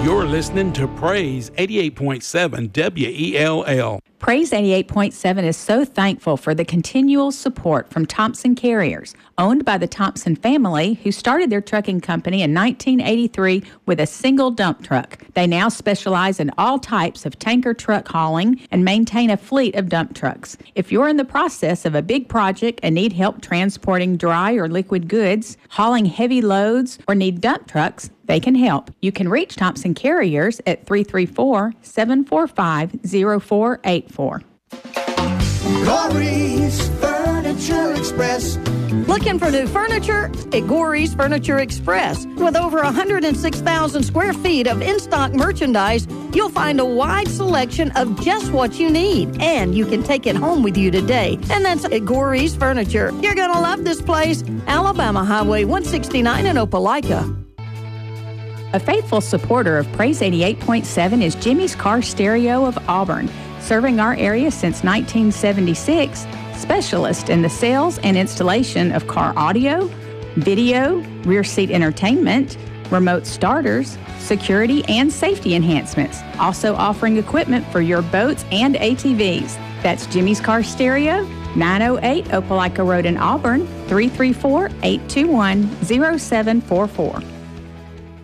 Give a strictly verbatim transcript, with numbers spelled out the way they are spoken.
You're listening to Praise eighty-eight point seven W E L L. Praise eighty-eight point seven is so thankful for the continual support from Thompson Carriers, owned by the Thompson family, who started their trucking company in nineteen eighty-three with a single dump truck. They now specialize in all types of tanker truck hauling and maintain a fleet of dump trucks. If you're in the process of a big project and need help transporting dry or liquid goods, hauling heavy loads, or need dump trucks, they can help. You can reach Thompson Carriers at three three four, seven four five, zero four eight four. Gory's Furniture Express. Looking for new furniture? At Gory's Furniture Express. With over one hundred six thousand square feet of in-stock merchandise, you'll find a wide selection of just what you need. And you can take it home with you today. And that's at Gory's Furniture. You're going to love this place. Alabama Highway one sixty-nine in Opelika. A faithful supporter of Praise eighty-eight point seven is Jimmy's Car Stereo of Auburn, serving our area since nineteen seventy-six, specialist in the sales and installation of car audio, video, rear seat entertainment, remote starters, security, and safety enhancements, also offering equipment for your boats and A T Vs. That's Jimmy's Car Stereo, nine oh eight Opelika Road in Auburn, three three four, eight two one, zero seven four four.